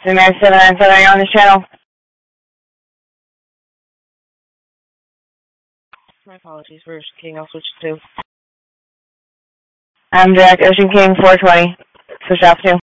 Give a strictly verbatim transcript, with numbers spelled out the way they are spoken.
Samir seven nine seven, are you on this channel? My apologies, where's King? I'll switch to. I'm direct Ocean King four twenty. Switch off to.